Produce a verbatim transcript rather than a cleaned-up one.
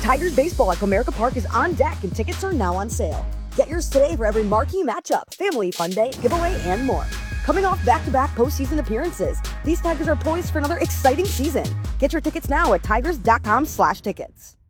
Tigers baseball at Comerica Park is on deck and tickets are now on sale. Get yours today for every marquee matchup, family fun day, giveaway, and more. Coming off back-to-back postseason appearances, these Tigers are poised for another exciting season. Get your tickets now at tigers dot com slash tickets.